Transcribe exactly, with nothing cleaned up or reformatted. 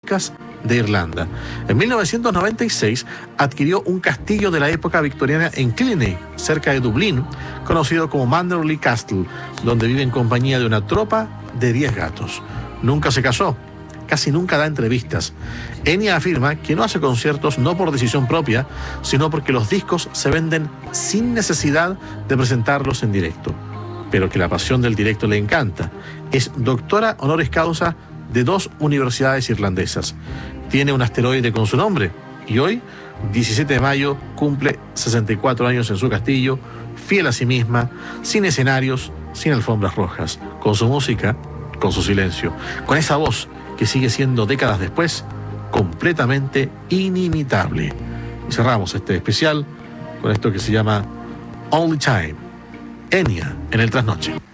frescas de Irlanda. En mil novecientos noventa y seis adquirió un castillo de la época victoriana en Killiney, cerca de Dublín, conocido como Manderley Castle, donde vive en compañía de una tropa de diez gatos. Nunca se casó, casi nunca da entrevistas. Enya afirma que no hace conciertos no por decisión propia, sino porque los discos se venden sin necesidad de presentarlos en directo, pero que la pasión del directo le encanta. Es doctora honoris causa de dos universidades irlandesas. Tiene un asteroide con su nombre y hoy, diecisiete de mayo, cumple sesenta y cuatro años en su castillo, fiel a sí misma, sin escenarios, sin alfombras rojas, con su música, con su silencio, con esa voz que sigue siendo décadas después completamente inimitable. Y cerramos este especial con esto que se llama Only Time, Enya en el Trasnoche.